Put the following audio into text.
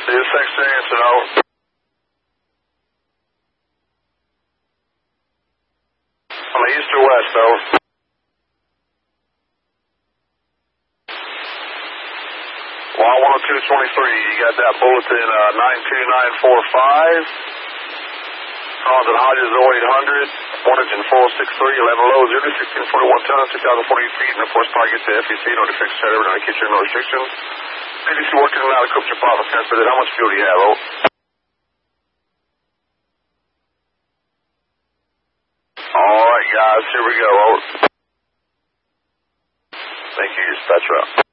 See you 6 Jansen, over. On the east or west, over. Wall 10223, you got that bulletin 92945. Cons at Hodges 0800, 1 engine 463, 11 low, 0 to 1641 tons, 2,040 feet, and of course target to FEC, no defects, etc., no kitchen, no restrictions. ADC working in and out of Cooper Papa transmitted. How much fuel do you have, over? Alright guys, here we go, over. Thank you, dispatch route.